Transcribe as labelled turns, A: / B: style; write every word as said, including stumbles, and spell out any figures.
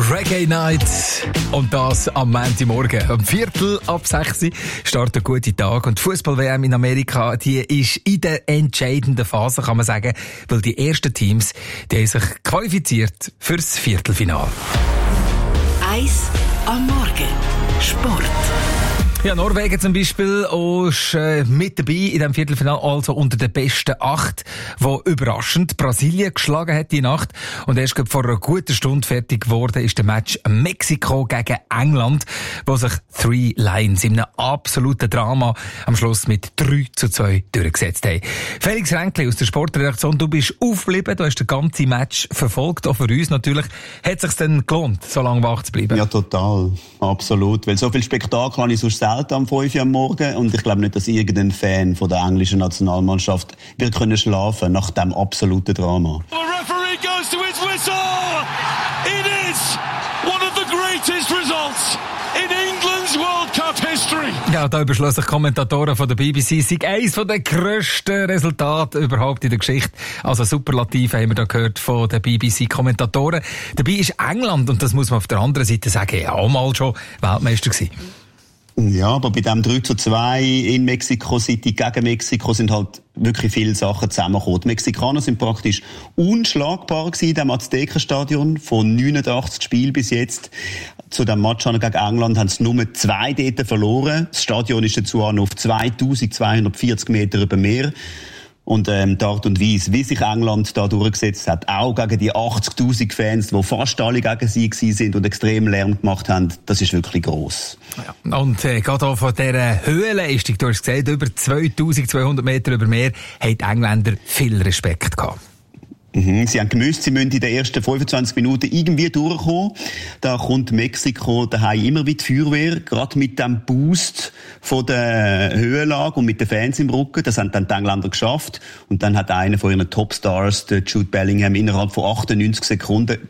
A: Reggae Night. Und das am Montagmorgen. Am Viertel ab sechs startet ein guter Tag. Und die Fußball-W M in Amerika, die ist in der entscheidenden Phase, kann man sagen. Weil die ersten Teams, die haben sich qualifiziert fürs Viertelfinale.
B: Eis am Morgen. Sport.
A: Ja, Norwegen zum Beispiel ist äh, mit dabei in diesem Viertelfinale, also unter den besten acht, wo überraschend Brasilien geschlagen hat die Nacht. Und erst vor einer guten Stunde fertig geworden ist der Match Mexiko gegen England, wo sich Three Lions in einem absoluten Drama am Schluss mit drei zu zwei durchgesetzt haben. Felix Ränkli aus der Sportredaktion, du bist aufgeblieben, du hast das ganze Match verfolgt, auch für uns natürlich. Hat es sich denn gelohnt, so lange wach zu bleiben?
C: Ja, total. Absolut. Weil so viel Spektakel habe ich sonst selten am fünf Uhr am Morgen. Und ich glaube nicht, dass irgendein Fan von der englischen Nationalmannschaft wird können schlafen nach dem absoluten Drama.
D: The referee goes to his whistle. It is one of the greatest results in England's World Cup history.
A: Ja, da überschlossen sich Kommentatoren von der B B C, sei eines der grössten Resultate überhaupt in der Geschichte. Also Superlative haben wir da gehört von den B B C-Kommentatoren. Dabei ist England, und das muss man auf der anderen Seite sagen, ja auch mal schon Weltmeister gewesen.
C: Ja, aber bei dem drei zu zwei in Mexico City gegen Mexiko sind halt wirklich viele Sachen zusammengekommen. Die Mexikaner sind praktisch unschlagbar gewesen in dem Aztekenstadion. Von neunundachtzig Spielen bis jetzt. Zu dem Match gegen England haben sie nur zwei dort verloren. Das Stadion ist dazu auch noch auf zweitausendzweihundertvierzig Meter über Meer. Und ähm, die Art und Weise, wie sich England da durchgesetzt hat, auch gegen die achtzigtausend Fans, die fast alle gegen sie sind und extrem Lärm gemacht haben, das ist wirklich gross.
A: Ja. Und äh, gerade auch von dieser Höhenleistung, du hast gesagt, über zweitausendzweihundert Meter über Meer, haben die Engländer viel Respekt gehabt.
C: Mhm. Sie haben gewusst, sie müssen in den ersten fünfundzwanzig Minuten irgendwie durchkommen. Da kommt Mexiko daheim immer wie die Feuerwehr, gerade mit dem Boost von der Höhenlage und mit den Fans im Rücken. Das haben dann die Engländer geschafft. Und dann hat einer von ihren Topstars, der Jude Bellingham, innerhalb von achtundneunzig Sekunden